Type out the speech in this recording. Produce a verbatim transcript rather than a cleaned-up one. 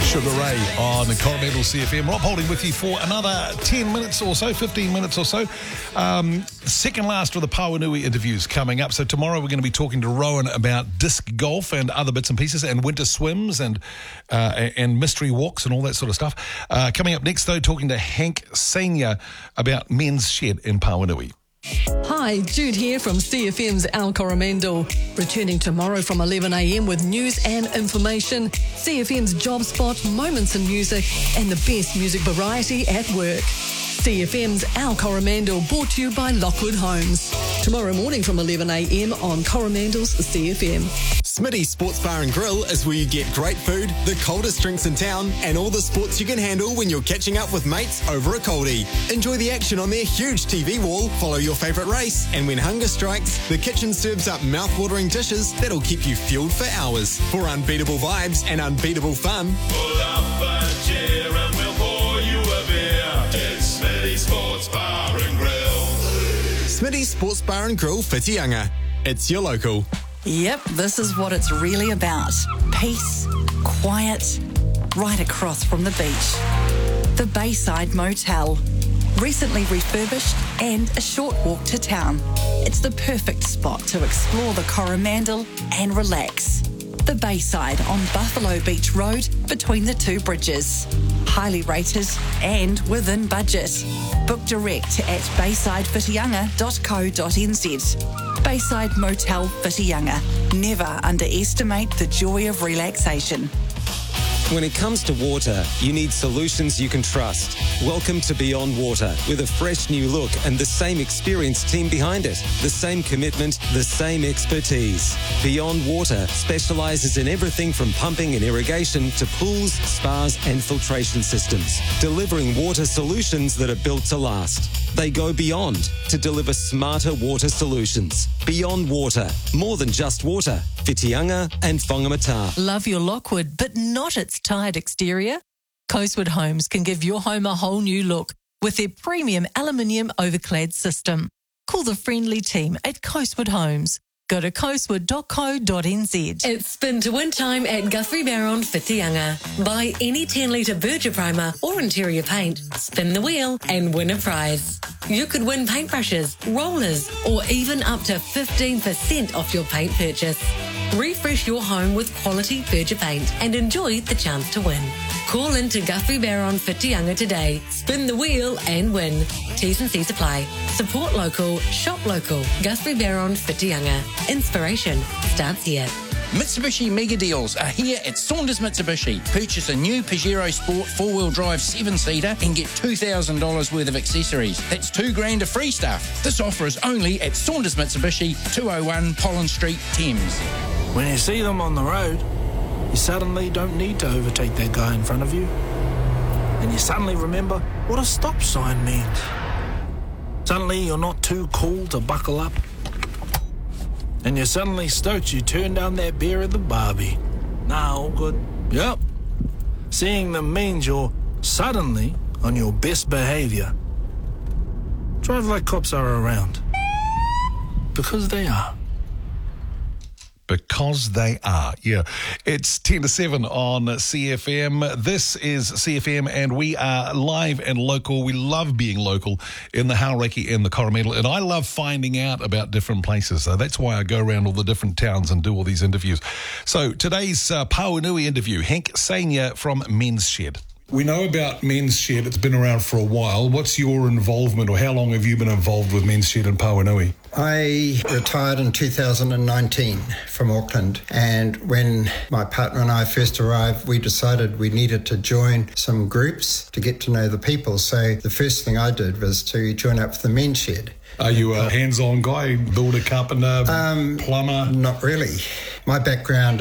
Sugar Ray on Coromandel C F M. Rob Holding with you for another ten minutes or so, fifteen minutes or so. Um, second last of the Pauanui interviews coming up. So tomorrow we're going to be talking to Rowan about disc golf and other bits and pieces, and winter swims and uh, and mystery walks and all that sort of stuff. Uh, coming up next, though, talking to Hank Senior about Men's Shed in Pauanui. Hi, Jude here from C F M's Al Coromandel. Returning tomorrow from eleven a m with news and information, C F M's Job Spot, moments in music, and the best music variety at work. C F M's Al Coromandel, brought to you by Lockwood Homes. Tomorrow morning from eleven a m on Coromandel's C F M. Smitty's Sports Bar and Grill is where you get great food, the coldest drinks in town, and all the sports you can handle when you're catching up with mates over a coldie. Enjoy the action on their huge T V wall, follow your favourite race, and when hunger strikes, the kitchen serves up mouth-watering dishes that'll keep you fueled for hours. For unbeatable vibes and unbeatable fun, pull up a chair and we'll pour you a beer. It's Smitty's Sports Bar and Grill. Smitty's Sports Bar and Grill, Whitianga. It's your local. Yep, this is what it's really about. Peace, quiet, right across from the beach. The Bayside Motel. Recently refurbished and a short walk to town. It's the perfect spot to explore the Coromandel and relax. The Bayside on Buffalo Beach Road between the two bridges. Highly rated and within budget. Book direct at bayside whitianga dot co dot n z. Bayside Motel Whitianga. Never underestimate the joy of relaxation. When it comes to water, you need solutions you can trust. Welcome to Beyond Water, with a fresh new look and the same experienced team behind it. The same commitment, the same expertise. Beyond Water specialises in everything from pumping and irrigation to pools, spas and filtration systems, delivering water solutions that are built to last. They go beyond to deliver smarter water solutions. Beyond Water, more than just water. Whitianga and Whangamata. Love your Lockwood, but not its tired exterior? Coastwood Homes can give your home a whole new look with their premium aluminium overclad system. Call the friendly team at Coastwood Homes. Go to coastwood dot co dot n z. It's spin to win time at Guthrie Barron, Whitianga. Buy any ten litre Berger primer or interior paint, spin the wheel and win a prize. You could win paintbrushes, rollers, or even up to fifteen percent off your paint purchase. Refresh your home with quality Berger paint and enjoy the chance to win. Call in to Guthrie Barron, Whitianga today. Spin the wheel and win. T's and C's apply. Support local, shop local. Guthrie Barron, Whitianga. Inspiration starts here. Mitsubishi Mega Deals are here at Saunders Mitsubishi. Purchase a new Pajero Sport four-wheel drive seven-seater and get two thousand dollars worth of accessories. That's two grand of free stuff. This offer is only at Saunders Mitsubishi, two oh one Pollen Street, Thames. When you see them on the road, you suddenly don't need to overtake that guy in front of you. And you suddenly remember what a stop sign means. Suddenly you're not too cool to buckle up. And you're suddenly stoked you turned down that beer at the Barbie. Nah, all good. Yep. Seeing them means you're suddenly on your best behaviour. Drive like cops are around. Because they are. Because they are, yeah. It's ten to seven on C F M. This is C F M and we are live and local. We love being local in the Hauraki and the Coromandel, and I love finding out about different places. So that's why I go around all the different towns and do all these interviews. So today's uh, Pauanui interview, Hank Senior from Men's Shed. We know about Men's Shed. It's been around for a while. What's your involvement, or how long have you been involved with Men's Shed in Pauanui? I retired in two thousand nineteen from Auckland, and when my partner and I first arrived, we decided we needed to join some groups to get to know the people. So the first thing I did was to join up with the Men's Shed. Are you a hands-on guy, builder, carpenter, um, plumber? Not really. My background